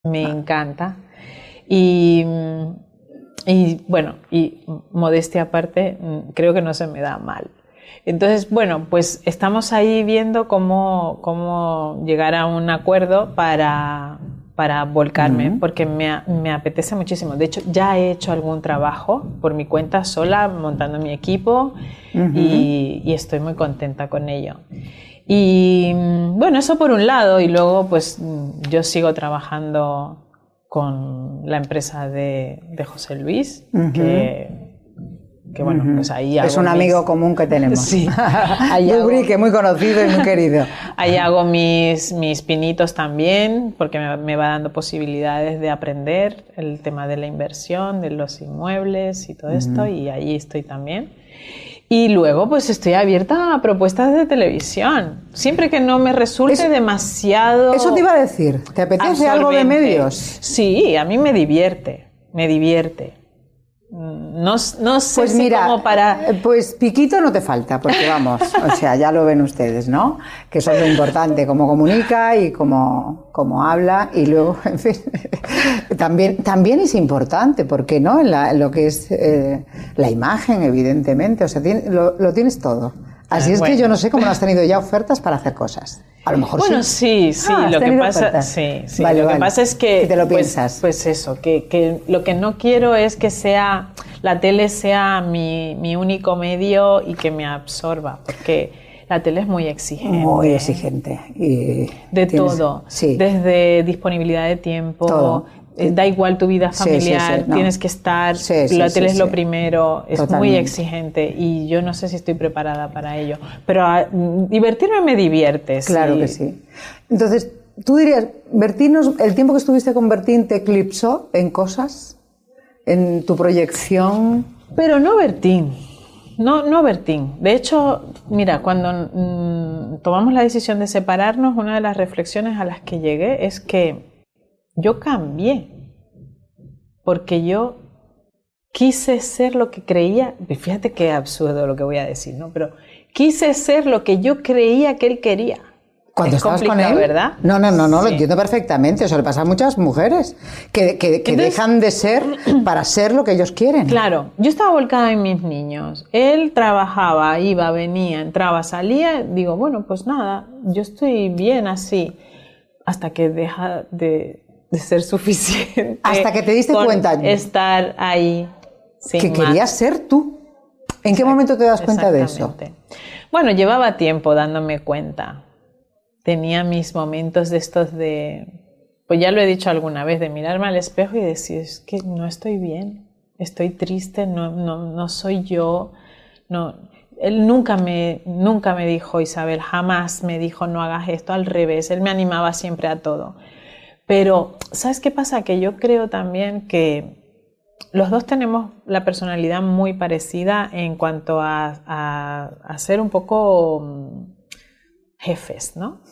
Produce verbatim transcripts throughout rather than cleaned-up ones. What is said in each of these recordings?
Me encanta. Y, y bueno, y modestia aparte, creo que no se me da mal. Entonces, bueno, pues estamos ahí viendo cómo, cómo llegar a un acuerdo para, para volcarme, uh-huh. porque me, me apetece muchísimo. De hecho, ya he hecho algún trabajo por mi cuenta sola, montando mi equipo, uh-huh. y, y estoy muy contenta con ello. Y bueno, eso por un lado, y luego pues yo sigo trabajando con la empresa de, de José Luis, uh-huh. que... que bueno, uh-huh. pues ahí hago es un mis... amigo común que tenemos. Sí. Dubri, que muy conocido y muy querido. Ahí hago mis, mis pinitos también, porque me, me va dando posibilidades de aprender el tema de la inversión, de los inmuebles y todo uh-huh. esto, y ahí estoy también. Y luego pues estoy abierta a propuestas de televisión, siempre que no me resulte eso, demasiado... Eso te iba a decir, ¿te apetece algo de medios? Sí, a mí me divierte, me divierte. No, no sé pues si mira, como para... Pues piquito no te falta, porque vamos, o sea, ya lo ven ustedes, ¿no? Que eso es lo importante, cómo comunica y cómo, cómo habla, y luego, en fin, también, también es importante, porque no, en, la, en lo que es eh, la imagen, evidentemente, o sea, tiene, lo, lo tienes todo. Así ah, es bueno. que yo no sé cómo no has tenido ya ofertas para hacer cosas. A lo mejor bueno, sí. sí, sí, ah, lo que pasa, sí, sí, vale, lo vale. que pasa es que, si te lo pues, piensas. Pues eso, que, que lo que no quiero es que sea, la tele sea mi, mi único medio y que me absorba, porque la tele es muy exigente. Muy exigente. Y de tienes, todo, sí. desde disponibilidad de tiempo, todo. Da igual tu vida familiar, sí, sí, sí, no. tienes que estar, sí, sí, la tele sí, es lo sí. primero, es Totalmente. muy exigente y yo no sé si estoy preparada para ello, pero a, divertirme me divierte. Claro sí. que sí. Entonces, tú dirías, Bertín, ¿el tiempo que estuviste con Bertín te eclipsó en cosas? ¿En tu proyección? Pero no Bertín, no, no Bertín. De hecho, mira, cuando mmm, tomamos la decisión de separarnos, una de las reflexiones a las que llegué es que yo cambié, porque yo quise ser lo que creía, fíjate qué absurdo lo que voy a decir, ¿no? Pero quise ser lo que yo creía que él quería. Cuando es estabas con él, ¿verdad? No, no, no, no sí. lo entiendo perfectamente. Eso le pasa a muchas mujeres que, que, que Entonces, dejan de ser para ser lo que ellos quieren. Claro, yo estaba volcada en mis niños. Él trabajaba, iba, venía, entraba, salía. Digo, bueno, pues nada, yo estoy bien así, hasta que deja de de ser suficiente. Hasta que te diste cuenta. Estar ahí. Sin que más. Querías ser tú. ¿En qué momento te das cuenta de eso? Bueno, llevaba tiempo dándome cuenta. Tenía mis momentos de estos de, pues ya lo he dicho alguna vez, de mirarme al espejo y decir, es que no estoy bien, estoy triste, no, no, no soy yo. No. Él nunca me, nunca me dijo, Isabel, jamás me dijo no hagas esto, al revés, él me animaba siempre a todo. Pero, ¿sabes qué pasa? Que yo creo también que los dos tenemos la personalidad muy parecida en cuanto a, a, a ser un poco um, jefes, ¿no?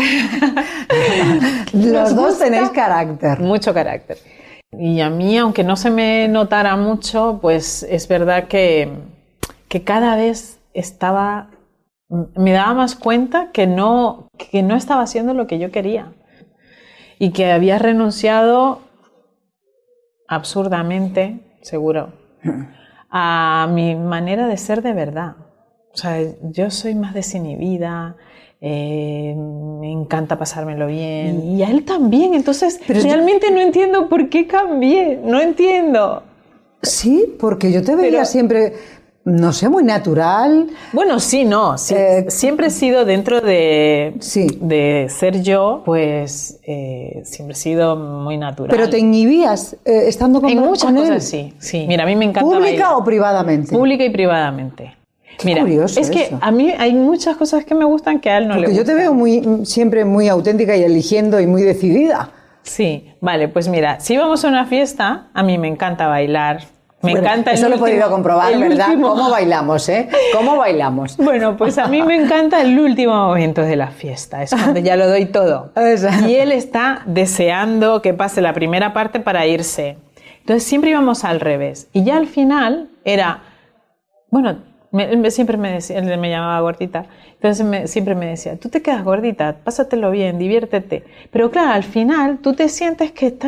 Los dos tenéis carácter. Mucho carácter. Y a mí, aunque no se me notara mucho, pues es verdad que, que cada vez estaba, me daba más cuenta que no, que no estaba haciendo lo que yo quería. Y que había renunciado absurdamente, seguro, a mi manera de ser de verdad. O sea, yo soy más desinhibida, eh, me encanta pasármelo bien, y a él también. Entonces, Pero realmente yo... no entiendo por qué cambié, no entiendo. Sí, porque yo te veía Pero... siempre... No sé, muy natural. Bueno, sí, no. Sí, eh, siempre he sido dentro de, sí. de ser yo, pues eh, siempre he sido muy natural. ¿Pero te inhibías eh, estando con, en muchas con cosas, él? Sí, sí. Mira, a mí me encanta ¿Pública bailar. o privadamente? Pública y privadamente. Qué Mira, curioso es que eso. a mí hay muchas cosas que me gustan que a él no Porque le gustan. Porque yo te veo muy, siempre muy auténtica y eligiendo y muy decidida. Sí, vale, pues mira, si vamos a una fiesta, a mí me encanta bailar. Me bueno, encanta el Eso último, lo he podido comprobar, ¿verdad? Último... ¿Cómo bailamos, eh? ¿Cómo bailamos? Bueno, pues a mí me encanta el último momento de la fiesta. Es cuando ya lo doy todo. Y él está deseando que pase la primera parte para irse. Entonces siempre íbamos al revés. Y ya al final era, bueno, Me, me, siempre me decía, él me llamaba gordita, entonces me, siempre me decía, tú te quedas gordita, pásatelo bien, diviértete. Pero claro, al final tú te sientes que estás